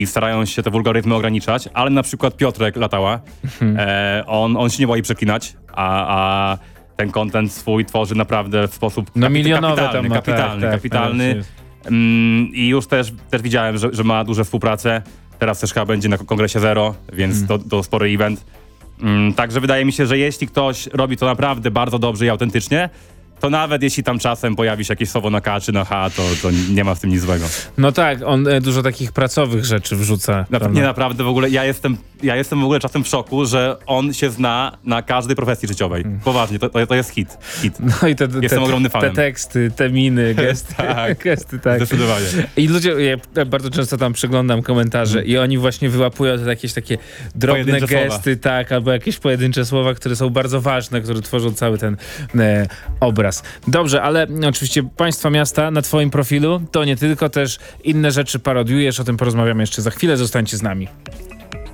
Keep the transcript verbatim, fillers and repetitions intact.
i starają się te wulgaryzmy ograniczać, ale na przykład Piotrek Latała, Hmm. e, on, on się nie boi przeklinać, a, a ten content swój tworzy naprawdę w sposób No kapi- milionowe kapitalny, tam ma, kapitalny, tak, tak, kapitalny. tak, Mm, I już też, też widziałem, że, że ma duże współpracę. Teraz też chyba będzie na Kongresie Zero, więc Hmm. to, to spory event. Mm, także wydaje mi się, że jeśli ktoś robi to naprawdę bardzo dobrze i autentycznie, to nawet jeśli tam czasem pojawi się jakieś słowo na K czy na H, to, to nie ma w tym nic złego. No tak, on e, dużo takich pracowych rzeczy wrzuca. Na, prawda? nie naprawdę w ogóle, ja jestem, ja jestem w ogóle czasem w szoku, że on się zna na każdej profesji życiowej. Poważnie, to, to, to jest hit. hit. No i te, te, Jestem te, ogromnym te fanem. teksty, te miny, gesty. Tak. gesty, tak. Zdecydowanie. I ludzie, ja bardzo często tam przeglądam komentarze Mm. i oni właśnie wyłapują te jakieś takie drobne Pojedyncze gesty, tak, albo jakieś pojedyncze słowa, które są bardzo ważne, które tworzą cały ten e, obraz. Dobrze, ale oczywiście Państwa Miasta na twoim profilu to nie tylko, też inne rzeczy parodiujesz, o tym porozmawiamy jeszcze za chwilę, zostańcie z nami.